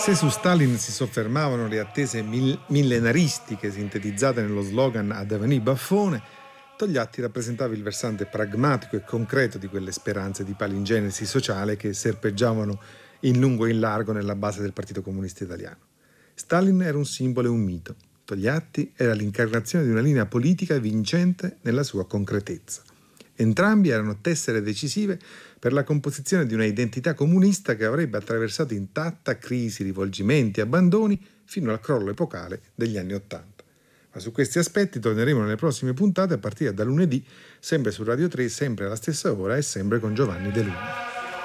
Se su Stalin si soffermavano le attese millenaristiche sintetizzate nello slogan "Ad avenì baffone", Togliatti rappresentava il versante pragmatico e concreto di quelle speranze di palingenesi sociale che serpeggiavano in lungo e in largo nella base del Partito Comunista Italiano. Stalin era un simbolo e un mito. Togliatti era l'incarnazione di una linea politica vincente nella sua concretezza. Entrambi erano tessere decisive per la composizione di una identità comunista che avrebbe attraversato intatta crisi, rivolgimenti e abbandoni fino al crollo epocale degli anni '80. Ma su questi aspetti torneremo nelle prossime puntate a partire da lunedì, sempre su Radio 3, sempre alla stessa ora e sempre con Giovanni De Luna.